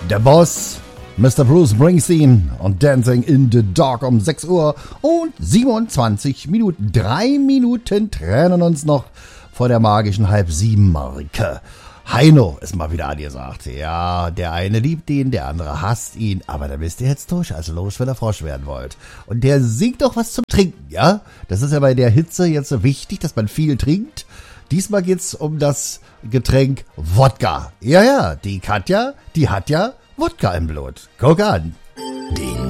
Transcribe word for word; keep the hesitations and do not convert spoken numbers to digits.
Der Boss, Mister Bruce Springsteen und Dancing in the Dark um sechs Uhr und siebenundzwanzig Minuten. Drei Minuten trennen uns noch vor der magischen Halb-Sieben-Marke. Heino ist mal wieder angesagt. Ja, der eine liebt ihn, der andere hasst ihn, aber da bist ihr jetzt durch, also los, wenn ihr Frosch werden wollt. Und der singt doch was zum Trinken, ja? Das ist ja bei der Hitze jetzt so wichtig, dass man viel trinkt. Diesmal geht's um das Getränk Wodka. Ja, ja, die Katja, die hat ja Wodka im Blut. Guck an. Den